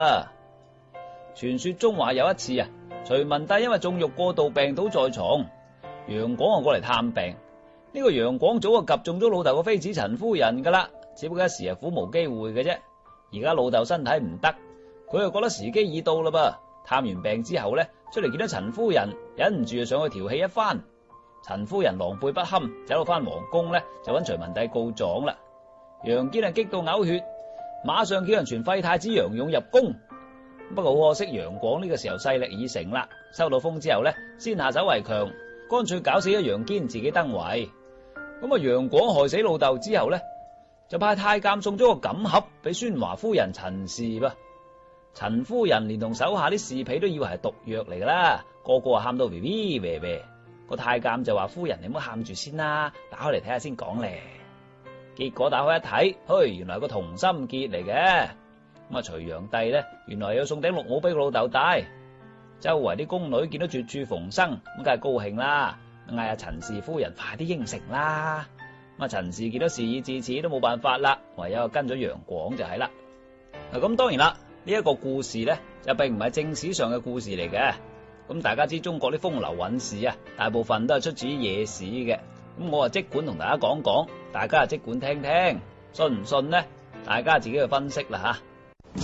傳說中話有一次啊，隋文帝因為縱慾過度病倒在床，楊廣啊過嚟探病。呢個楊廣早就及中咗老豆個妃子陳夫人噶啦，只不過一時啊苦無機會嘅啫。而家老豆身體唔得，佢又覺得時機已到啦噃。探完病之後呢，出嚟見到陳夫人，忍唔住就上去調戲一番。陳夫人狼狽不堪，走到翻皇宮呢，就揾隋文帝告狀啦。楊堅啊激到嘔血，馬上叫人傳廢太子楊勇入宮。不過好可惜，楊廣呢個時候勢力已成啦，收到風之後呢，先下手為強，乾脆搞死咗楊堅，自己登位。咁啊，楊廣害死老豆之後呢，就派太監送咗個錦盒俾宣華夫人陳氏噃。陳夫人連同手下啲侍婢都以為係毒藥嚟噶啦，個個啊喊到 VV。個太監就話：夫人你唔好喊住先啦，打開嚟睇下先講咧。結果打開一睇，嘿，原來係個同心結嚟嘅。咁啊，隋煬帝呢，原來有送頂綠帽俾個老豆戴。周圍啲宮女見到絕處逢生，咁梗係高興啦，嗌阿陳氏夫人快啲應承啦。咁啊，陳氏見到事已至此都冇辦法啦，唯有跟咗楊廣就係啦。咁當然啦，呢一個故事呢，就並唔係正史上嘅故事嚟嘅。咁大家知中國啲風流韻事啊，大部分都係出自於野史嘅。咁我啊即管同大家講講，大家啊即管聽聽，信唔信呢？大家自己去分析啦吓。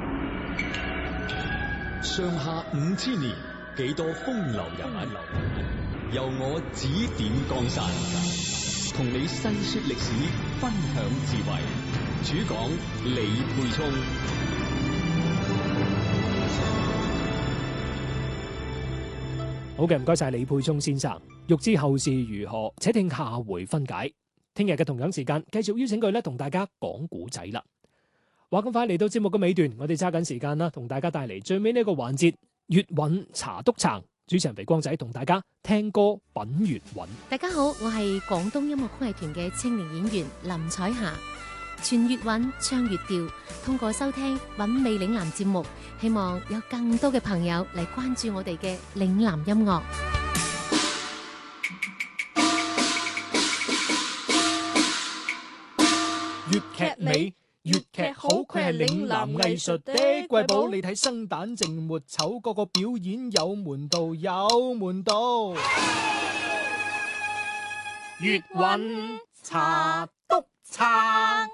上下5000年，幾多風流人物，由我指點江山，同你細說歷史，分享智慧。主講李沛聰。 好嘅，唔該晒李沛聰先生。欲知後事如何，且聽下回分解。聽日嘅同樣時間，繼續邀請佢咧同大家講古仔啦。話咁快嚟到節目嘅尾段，我哋揸緊時間啦，同大家帶嚟最尾呢個環節粵韻茶篤撐。主持人肥光仔同大家聽歌品粵韻。 大家好，我係廣東音樂曲藝團嘅青年演員林彩霞。傳粵韻，唱粵調，通過收聽韻味嶺南節目，希望有更多嘅朋友嚟關注我哋嘅嶺南音樂。 粵劇美，粵劇好，佢係嶺南藝術的瑰寶。你睇生旦淨末丑，個個表演有門道，有門道。粵韻茶篤撐。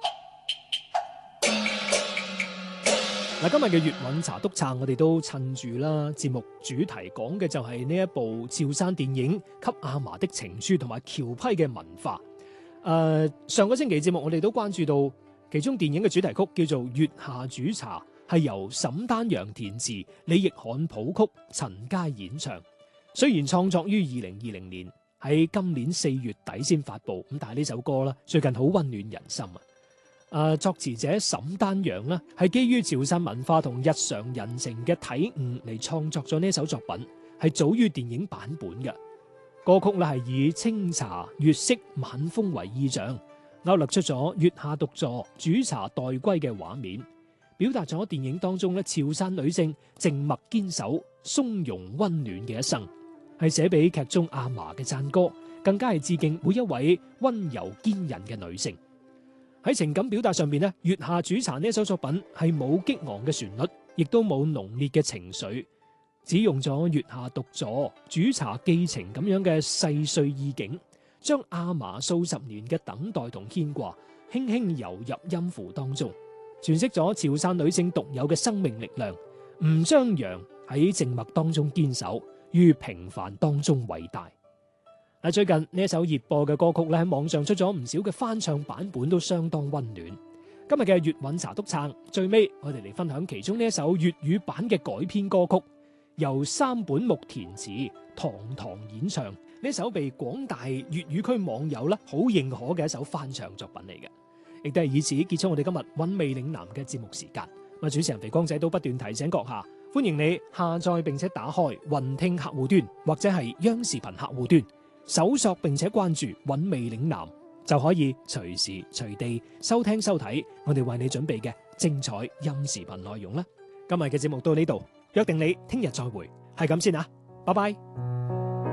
嗱，今日嘅粵韻茶篤撐，我哋都趁住啦。節目主題講嘅就係呢一部趙山電影《給阿嫲的情書》同埋橋批嘅文化。上個星期節目我哋都關注到其中電影嘅主題曲叫做《月下煮茶》，係由沈丹陽填詞，李奕罕譜曲，陳佳演唱。雖然創作於2020年，喺今年4月底先發布，咁但係呢首歌啦，最近好溫暖人心啊！作詞者沈丹陽呢，係基於潮汕文化同日常人情嘅體悟嚟創作咗呢首作品，係早於電影版本嘅。歌曲呢係以清茶、月色、晚風為意象，勾勒出咗月下獨坐、煮茶待歸嘅畫面，表達咗電影當中咧潮汕女性靜默堅守、從容溫暖嘅一生，係寫俾劇中阿嫲嘅讚歌，更加係致敬每一位溫柔堅韌嘅女性。喺情感表達上面咧，《月下煮茶》呢首作品係冇激昂嘅旋律，亦都冇濃烈嘅情緒，只用咗月下獨坐、煮茶寄情咁樣嘅細碎意境，將阿嫲數十年嘅等待同牽掛，輕輕游入音符當中，詮釋咗潮汕女性獨有嘅生命力量，唔張揚，喺靜默當中堅守，於平凡當中偉大。最近呢一首熱播嘅歌曲咧喺網上出咗唔少嘅翻唱版本，都相當溫暖。今日嘅粵韻茶篤撐，最尾我哋嚟分享其中呢一首粵語版嘅改編歌曲，由三本木填詞，堂堂演唱。呢首被廣大粵語區網友咧好認可嘅一首翻唱作品嚟嘅，亦都係以此結束我哋今日韻味嶺南嘅節目時間。主持人肥光仔都不斷提醒閣下，歡迎你下載並且打開雲聽客戶端或者係央視頻客戶端，搜索並且關注韻味嶺南，就可以隨時隨地收聽收睇我哋為你準備嘅精彩音視頻內容啦。今日嘅節目到呢度，約定你聽日再會，係咁先啊，拜拜。